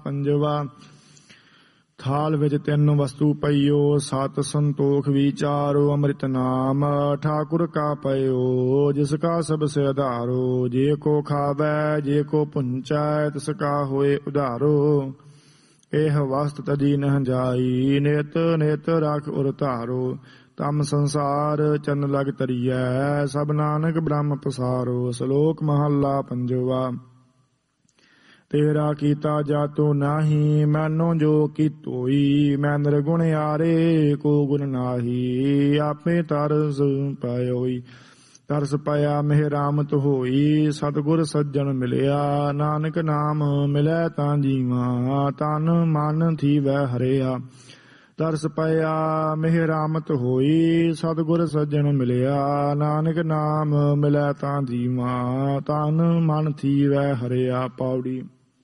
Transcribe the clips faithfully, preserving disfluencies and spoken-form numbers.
ਪੰਜਵਾ। ਥਾਲ ਵਿੱਚ ਤਿੰਨ ਵਸਤੂ ਪਈਓ, ਸਤ ਸੰਤੋਖ ਵਿਚਾਰੋ, ਅੰਮ੍ਰਿਤ ਨਾਮ ਠਾਕੁਰ ਕਾ ਪਇਓ, ਜਿਸ ਕਾ ਸਭ ਸੇ ਆਧਾਰੋ। ਜੇ ਕੋ ਖਾਵੈ ਜੇ ਕੋ ਪੁੰਚੈ, ਤਿਸ ਕਾ ਹੋਏ ਉਧਾਰੋ। ਇਹ ਵਸਤ ਤਜੀ ਨਹਿ ਜਾਈ, ਨਿਤ ਨਿਤ ਰਖ ਉਰ ਧਾਰੋ। ਤਮ ਸੰਸਾਰ ਚਰਨ ਲਗ ਤਰੀਐ, ਸਭ ਨਾਨਕ ਬ੍ਰਹਮ ਪਸਾਰੋ। ਸ਼ਲੋਕ ਮਹੱਲਾ ਪੰਜਵਾ। ਤੇਰਾ ਕੀਤਾ ਜਾਤੋ ਨਾਹੀ, ਮੈਨੋ ਜੋ ਕੀਤੋਈ। ਮੈਂ ਨਿਰਗੁਣ ਆਰੇ ਕੋ ਗੁਣ ਨਾਹੀ, ਆਪੇ ਤਰਸ ਪਾਇਓਈ। ਤਰਸ ਪਾਇਆ ਮਿਹ ਰਾਮਤ ਹੋਈ, ਸਤਿਗੁਰ ਸੱਜਣ ਮਿਲਿਆ। ਨਾਨਕ ਨਾਮ ਮਿਲੈ ਤਾਂ ਜੀਵਾ, ਤਨ ਮਨ ਥੀਵੈ ਹਰਿਆ। ਤਰਸ ਪਾਇਆ ਮਿਹ ਰਾਮਤ ਹੋਈ, ਸਤਿਗੁਰ ਸੱਜਣ ਮਿਲਿਆ। ਨਾਨਕ ਨਾਮ ਮਿਲੈ ਤਾਂ ਜੀਵਾ, ਤਨ ਮਨ ਥੀਵੈ ਹਰਿਆ। ਪੌੜੀ।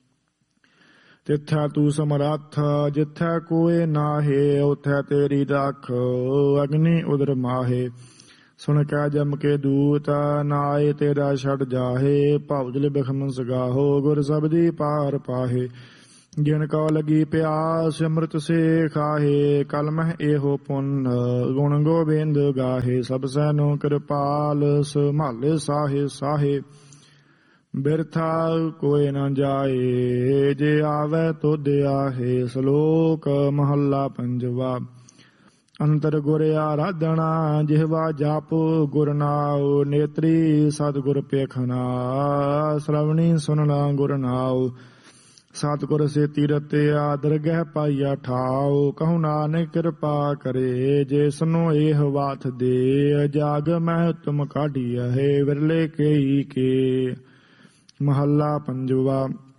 ਤਿੱਥੈ ਤੂੰ ਸਮਰੱਥ, ਜਿੱਥੈ ਕੋਇ ਨਾਹੇ। ਉਥੈ ਤੇਰੀ ਰੱਖ, ਅਗਨੀ ਉਦਰ ਮਾਹੇ। ਸੁਣ ਕੈ ਜਮ ਕੇ ਦੂਤ, ਨਾਏ ਤੇਰਾ ਛੱਡ ਜਾਹੇ। ਭਉਜਲ ਬਿਖਮ ਸਗਾਹੋ, ਗੁਰ ਸਬਦੀ ਪਾਰ ਪਾਹੇ। ਜਿਨ ਕਉ ਲਗੀ ਪਿਆਸ, ਅੰਮ੍ਰਿਤ ਸੇ ਖਾਹੇ। ਕਲ ਮਹਿ ਇਹੋ ਪੁੰਨ, ਗੁਣ ਗੋਬਿੰਦ ਗਾਹੇ। ਸਭ ਸੈਨੋ ਕਿਰਪਾਲ, ਸੰਭਾਲੇ ਸਾਹੇ ਸਾਹੇ। ਬਿਰਥਾ ਕੋਇ ਨ ਜਾਏ, ਜੇ ਆਵੈ ਤੁਧ ਆਹੇ। ਸ਼ਲੋਕ ਮਹੱਲਾ ਪੰਜਵਾ। ਅੰਤਰ ਗੁਰ ਆਰਾਧਨਾ, ਜਿਹਵਾ ਜਪ ਗੁਰ ਨਾਉ। ਨੇਤਰੀ ਸਤਿਗੁਰ ਪੇਖਣਾ, ਸ਼ਰਵਣੀ ਸੁਨਣਾ ਗੁਰ ਨਾਉ। ਸਤਿਗੁਰ ਸੇ ਤੀਰਥ ਦਰਗਹਿ ਪਾਈਆ ਠਾਉ। ਕਹੂ ਨਾਨਕ ਕਿਰਪਾ ਕਰੇ, ਜੇ ਸੁਨੋ ਇਹ ਵਾਤ ਦੇ। ਜਾਗ ਮੈਂ ਤੁਮ ਕਾਢੀਐ, ਵਿਰਲੇ ਕੇਈ ਕੇ। ਮਹੱਲਾ ਪੰਜਵਾ।